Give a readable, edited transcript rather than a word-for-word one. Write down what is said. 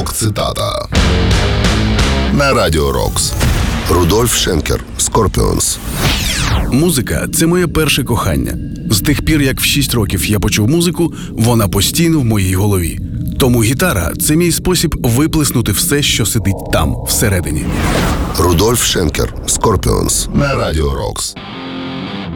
Рок-цитата на Радіо Рокс. Рудольф Шенкер, Scorpions. Музика – це моє перше кохання. З тих пір, як в 6 років я почув музику, вона постійно в моїй голові. Тому гітара – це мій спосіб виплеснути все, що сидить там, всередині. Рудольф Шенкер, Scorpions на Радіо Рокс.